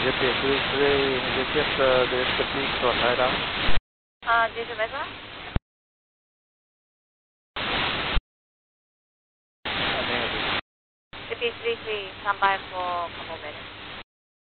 Yes, yes, yes, there is the police for Haida. Jason Mesa? Maybe. It is 33, stand by for a couple minutes.